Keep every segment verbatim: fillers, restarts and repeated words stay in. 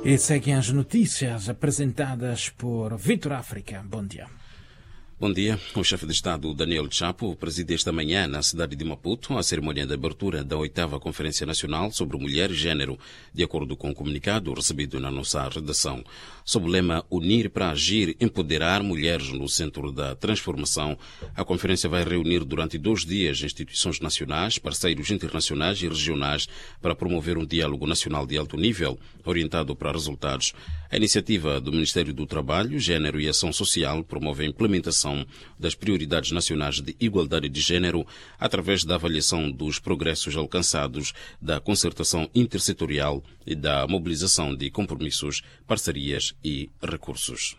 E seguem as notícias apresentadas por Vitor África. Bom dia. Bom dia. O chefe de Estado, Daniel Chapo, preside esta manhã na cidade de Maputo a cerimônia de abertura da oitava Conferência Nacional sobre Mulher e Gênero, de acordo com o comunicado recebido na nossa redação. Sob o lema Unir para Agir, Empoderar Mulheres no Centro da Transformação, a conferência vai reunir durante dois dias instituições nacionais, parceiros internacionais e regionais para promover um diálogo nacional de alto nível, orientado para resultados. A iniciativa do Ministério do Trabalho, Gênero e Ação Social promove a implementação das prioridades nacionais de igualdade de gênero através da avaliação dos progressos alcançados, da concertação intersetorial e da mobilização de compromissos, parcerias e recursos.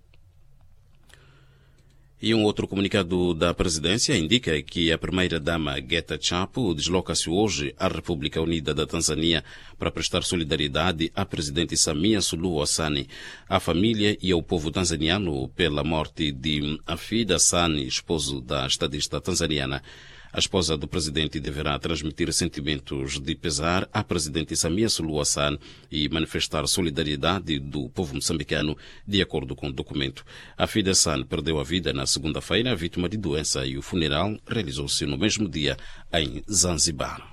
E um outro comunicado da presidência indica que a primeira-dama Geta Chapo desloca-se hoje à República Unida da Tanzânia para prestar solidariedade à presidente Samia Suluhu Hassan, à família e ao povo tanzaniano pela morte de Hafidh Hassan, esposo da estadista tanzaniana. A esposa do presidente deverá transmitir sentimentos de pesar à presidente Samia Suluhu Hassan e manifestar solidariedade do povo moçambicano, de acordo com o documento. Hafidh Hassan perdeu a vida na segunda-feira, vítima de doença, e o funeral realizou-se no mesmo dia em Zanzibar.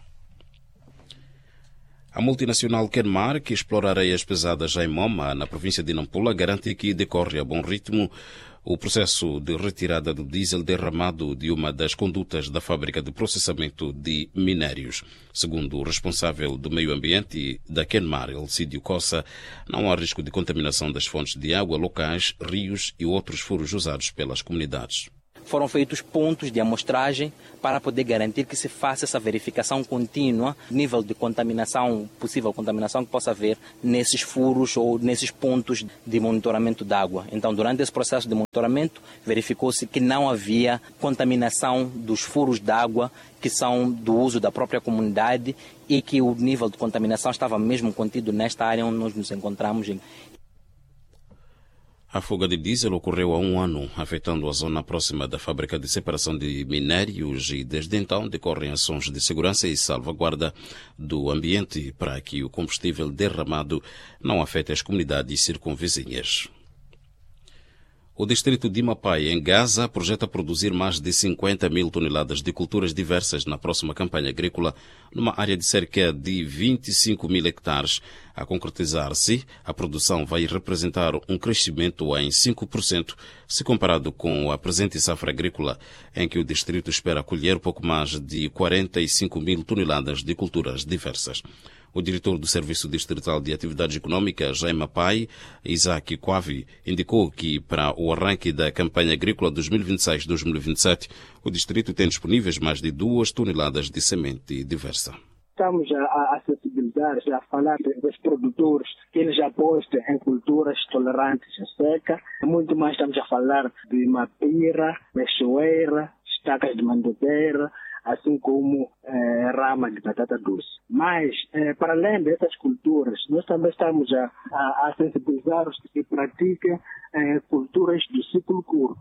A multinacional Kenmar, que explora areias pesadas em Moma, na província de Nampula, garante que decorre a bom ritmo o processo de retirada do diesel derramado de uma das condutas da fábrica de processamento de minérios. Segundo o responsável do meio ambiente da Kenmar, Elcídio Cossa, não há risco de contaminação das fontes de água locais, rios e outros furos usados pelas comunidades. Foram feitos pontos de amostragem para poder garantir que se faça essa verificação contínua, nível de contaminação, possível contaminação que possa haver nesses furos ou nesses pontos de monitoramento de água. Então, durante esse processo de monitoramento, verificou-se que não havia contaminação dos furos de água que são do uso da própria comunidade e que o nível de contaminação estava mesmo contido nesta área onde nós nos encontramos. A fuga de diesel ocorreu há um ano, afetando a zona próxima da fábrica de separação de minérios e, desde então, decorrem ações de segurança e salvaguarda do ambiente para que o combustível derramado não afete as comunidades circunvizinhas. O distrito de Mapai, em Gaza, projeta produzir mais de cinquenta mil toneladas de culturas diversas na próxima campanha agrícola, numa área de cerca de vinte e cinco mil hectares. A concretizar-se, a produção vai representar um crescimento em cinco por cento, se comparado com a presente safra agrícola, em que o distrito espera colher pouco mais de quarenta e cinco mil toneladas de culturas diversas. O diretor do Serviço Distrital de Atividades Econômicas, em Mapai, Isaac Quavi, indicou que para o arranque da campanha agrícola dois mil e vinte e seis dois mil e vinte e sete, o distrito tem disponíveis mais de duas toneladas de semente diversa. Estamos a, a sensibilizar, a falar dos produtores que eles apostem em culturas tolerantes à seca. Muito mais estamos a falar de mapira, mexoeira, estacas de mandobeira, assim como eh, rama de batata doce. Mas, eh, para além dessas culturas, nós também estamos a, a, a sensibilizar os que praticam eh, culturas do ciclo curto.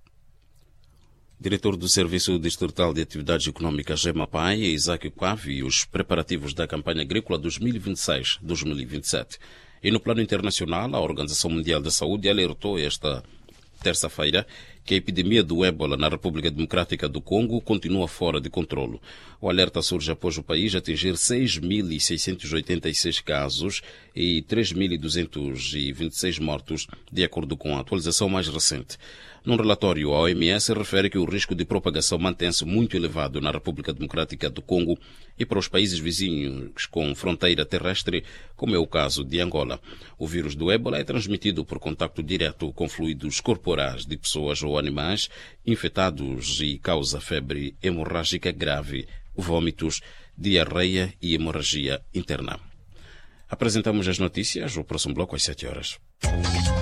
Diretor do Serviço Distrital de Atividades Econômicas, Mapai, Isaac Quavi, os preparativos da campanha agrícola dois mil e vinte e seis dois mil e vinte e sete. E no plano internacional, a Organização Mundial da Saúde alertou esta terça-feira que a epidemia do ébola na República Democrática do Congo continua fora de controlo. O alerta surge após o país atingir seis mil seiscentos e oitenta e seis casos e três mil duzentos e vinte e seis mortos, de acordo com a atualização mais recente. Num relatório, a O M S refere que o risco de propagação mantém-se muito elevado na República Democrática do Congo e para os países vizinhos com fronteira terrestre, como é o caso de Angola. O vírus do ébola é transmitido por contato direto com fluidos corporais de pessoas ou animais infectados e causa febre hemorrágica grave, vômitos, diarreia e hemorragia interna. Apresentamos as notícias, o próximo bloco às sete horas.